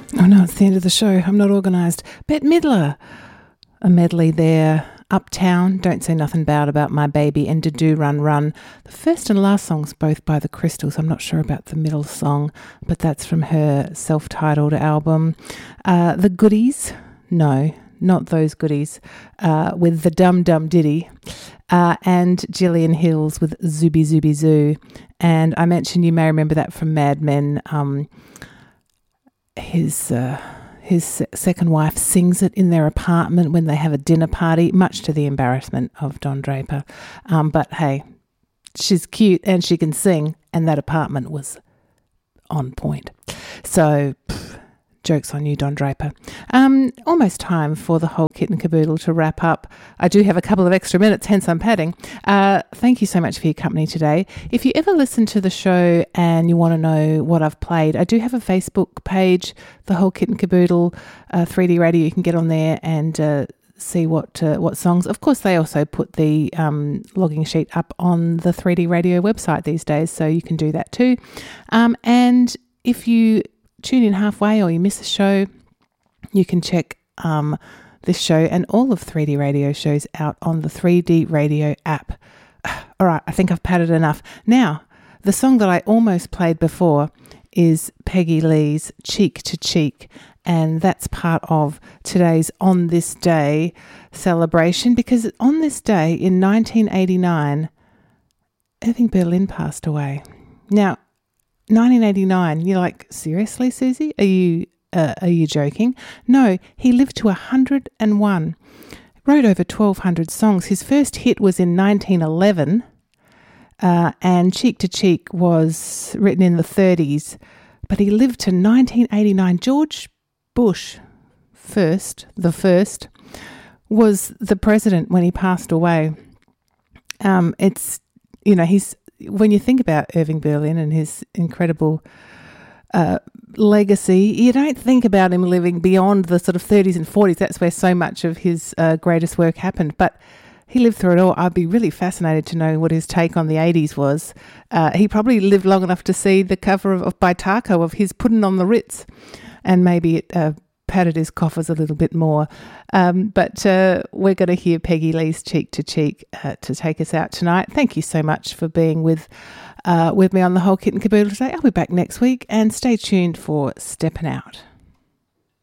Oh no, it's the end of the show. I'm not organised. Bette Midler. A medley there. Uptown, Don't Say Nothing Bad About My Baby, and To Do Run Run. The first and last songs both by the Crystals. I'm not sure about the middle song, but that's from her self-titled album. The Goodies, no, not those Goodies, with the Dum Dum Ditty, and Gillian Hills with Zooby Zooby Zoo. And I mentioned, you may remember that from Mad Men, his second wife sings it in their apartment when they have a dinner party, much to the embarrassment of Don Draper. But hey, she's cute and she can sing, and that apartment was on point. So, joke's on you, Don Draper. Almost time for the whole kit and caboodle to wrap up. I do have a couple of extra minutes, hence I'm padding. Thank you so much for your company today. If you ever listen to the show and you want to know what I've played, I do have a Facebook page, the whole kit and caboodle 3D radio. You can get on there and see what songs. Of course, they also put the logging sheet up on the 3D radio website these days, so you can do that too. And if you tune in halfway or you miss a show, you can check this show and all of 3D radio shows out on the 3D radio app. All right, I think I've padded enough. Now, the song that I almost played before is Peggy Lee's Cheek to Cheek, and that's part of today's On This Day celebration, because on this day in 1989, Irving Berlin passed away. Now, 1989, you're like, seriously, Susie? Are you joking? No, he lived to 101. Wrote over 1,200 songs. His first hit was in 1911, and Cheek to Cheek was written in the 30s, but he lived to 1989. George Bush, the first, was the president when he passed away. It's, he's, when you think about Irving Berlin and his incredible legacy, you don't think about him living beyond the sort of 30s and 40s. That's where so much of his greatest work happened. But he lived through it all. I'd be really fascinated to know what his take on the 80s was. He probably lived long enough to see the cover of by Taco of his Puttin' on the Ritz, and maybe it padded his coffers a little bit more. But we're going to hear Peggy Lee's Cheek to Cheek to take us out tonight. Thank you so much for being with me on the whole kit and caboodle today. I'll be back next week, and stay tuned for Steppin' Out.